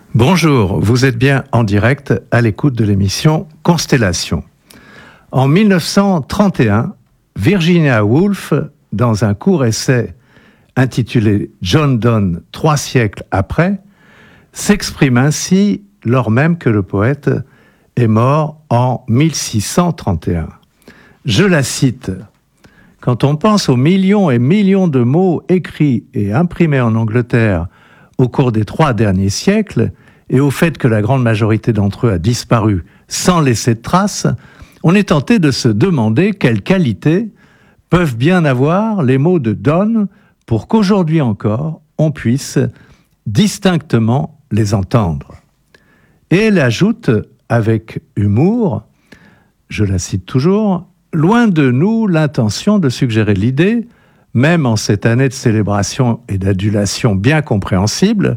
Bonjour, vous êtes bien en direct à l'écoute de l'émission Constellation. En 1931, Virginia Woolf, dans un court essai intitulé John Donne, 3 siècles après, s'exprime ainsi lors même que le poète est mort en 1631. Je la cite. « Quand on pense aux millions et millions de mots écrits et imprimés en Angleterre au cours des 3 derniers siècles, et au fait que la grande majorité d'entre eux a disparu sans laisser de traces, on est tenté de se demander quelle qualité peuvent bien avoir les mots de Donne pour qu'aujourd'hui encore, on puisse distinctement les entendre. » Et elle ajoute avec humour, je la cite toujours, « Loin de nous l'intention de suggérer l'idée, même en cette année de célébration et d'adulation bien compréhensible,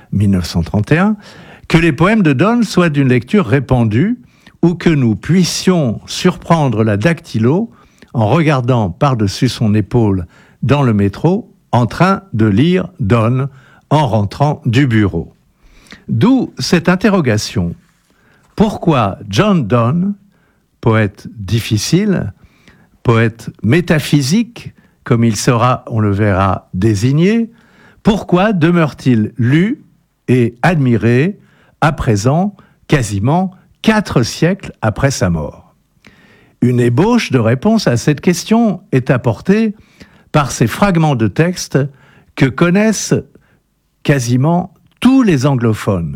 1931, que les poèmes de Donne soient d'une lecture répandue ou que nous puissions surprendre la dactylo en regardant par-dessus son épaule dans le métro en train de lire Donne en rentrant du bureau. » D'où cette interrogation. Pourquoi John Donne, poète difficile, poète métaphysique, comme il sera, on le verra, désigné, pourquoi demeure-t-il lu et admiré à présent, quasiment 4 siècles après sa mort? Une ébauche de réponse à cette question est apportée par ces fragments de texte que connaissent quasiment tous les anglophones.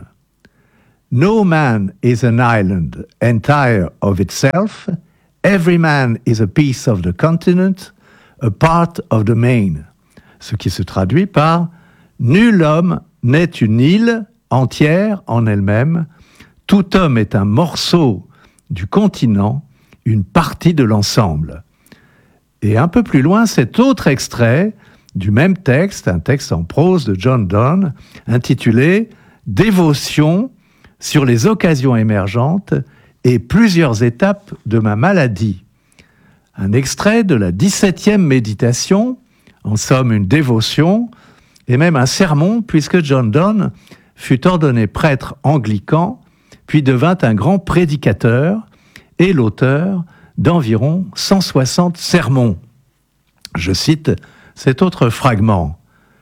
No man is an island entire of itself. Every man is a piece of the continent, a part of the main. Ce qui se traduit par nul homme n'est une île entière en elle-même. Tout homme est un morceau du continent, une partie de l'ensemble. Et un peu plus loin, cet autre extrait du même texte, un texte en prose de John Donne, intitulé « Dévotion sur les occasions émergentes et plusieurs étapes de ma maladie ». Un extrait de la 17e méditation, en somme une dévotion, et même un sermon, puisque John Donne fut ordonné prêtre anglican, puis devint un grand prédicateur et l'auteur d'environ 160 sermons. Je cite cet autre fragment.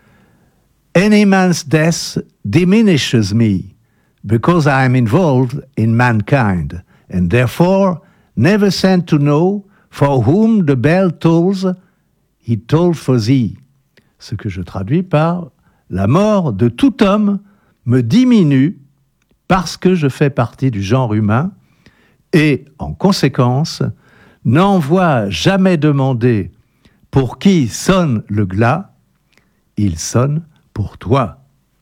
« Any man's death diminishes me, because I am involved in mankind, and therefore never sent to know for whom the bell tolls, he tolled for thee. » Ce que je traduis par « La mort de tout homme me diminue parce que je fais partie du genre humain et, en conséquence, n'envoie jamais demander pour qui sonne le glas, il sonne pour toi. »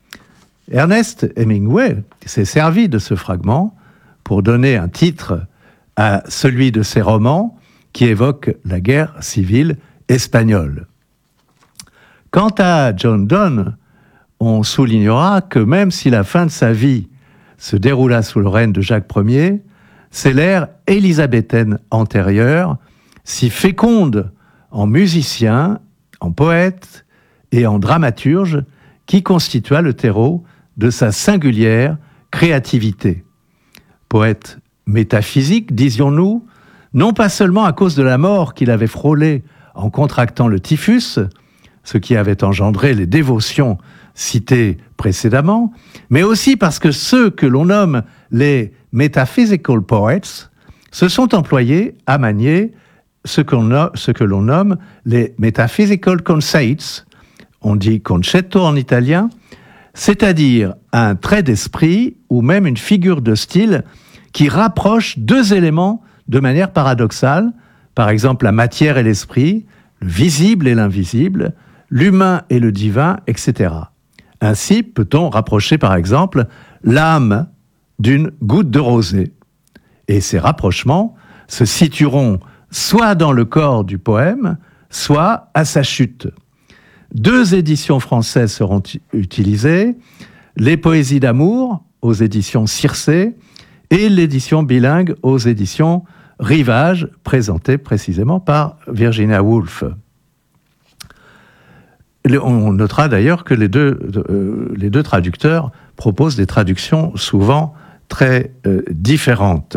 Ernest Hemingway s'est servi de ce fragment pour donner un titre à celui de ses romans qui évoque la guerre civile espagnole. Quant à John Donne, on soulignera que même si la fin de sa vie se déroula sous le règne de Jacques Ier, c'est l'ère élisabéthaine antérieure, si féconde en musicien, en poète et en dramaturge, qui constitua le terreau de sa singulière créativité. Poète métaphysique, disions-nous, non pas seulement à cause de la mort qu'il avait frôlée en contractant le typhus, ce qui avait engendré les dévotions citées précédemment, mais aussi parce que ceux que l'on nomme les metaphysical poets se sont employés à manier ce que l'on nomme les metaphysical conceits, on dit concetto en italien, c'est-à-dire un trait d'esprit ou même une figure de style qui rapproche 2 éléments de manière paradoxale, par exemple la matière et l'esprit, le visible et l'invisible, l'humain et le divin, etc. Ainsi peut-on rapprocher par exemple l'âme d'une goutte de rosée. Et ces rapprochements se situeront soit dans le corps du poème, soit à sa chute. 2 éditions françaises seront utilisées, les poésies d'amour aux éditions Circé et l'édition bilingue aux éditions Rivage, présentée précisément par Virginia Woolf. On notera d'ailleurs que les deux traducteurs proposent des traductions souvent très différentes.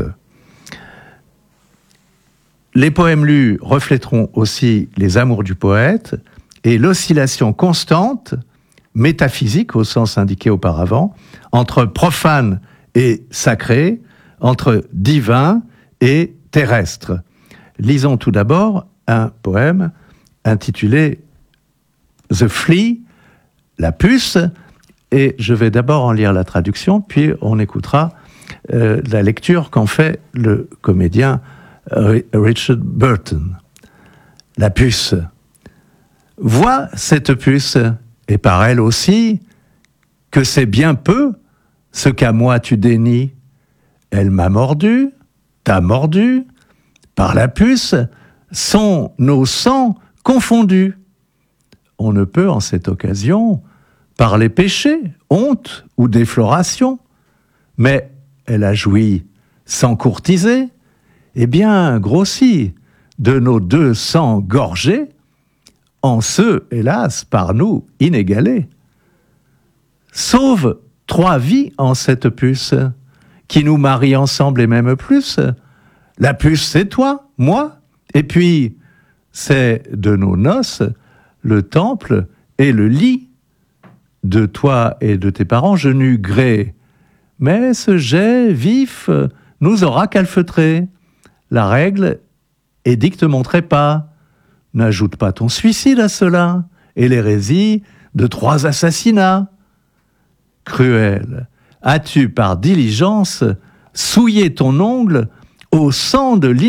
Les poèmes lus reflèteront aussi les amours du poète et l'oscillation constante, métaphysique au sens indiqué auparavant, entre profane et sacré, entre divin et terrestre. Lisons tout d'abord un poème intitulé The Flea, la puce, et je vais d'abord en lire la traduction, puis on écoutera la lecture qu'en fait le comédien Richard Burton. La puce. Vois cette puce, et par elle aussi, que c'est bien peu ce qu'à moi tu dénies. Elle m'a mordu, t'a mordu, par la puce sont nos sangs confondus. On ne peut en cette occasion parler péché, honte ou défloration, mais elle a joui sans courtiser, et bien grossi de nos deux sangs gorgés, en ceux, hélas, par nous inégalés. Sauve 3 vies en cette puce, qui nous marie ensemble et même plus. La puce, c'est toi, moi, et puis c'est de nos noces le temple et le lit. De toi et de tes parents, je n'eus gré, mais ce jet vif nous aura calfeutrés. La règle édicte mon trépas. N'ajoute pas ton suicide à cela, et l'hérésie de 3 assassinats. Cruel, as-tu par diligence souillé ton ongle au sang de